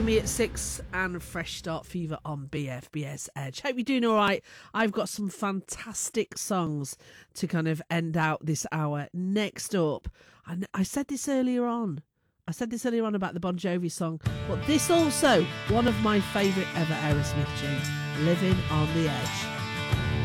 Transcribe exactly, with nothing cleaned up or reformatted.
Me at six and Fresh Start Fever on B F B S Edge. Hope you're doing all right. I've got some fantastic songs to kind of end out this hour. Next up, and I said this earlier on. I said this earlier on about the Bon Jovi song, but this also, one of my favourite ever Aerosmith tunes, Living on the Edge.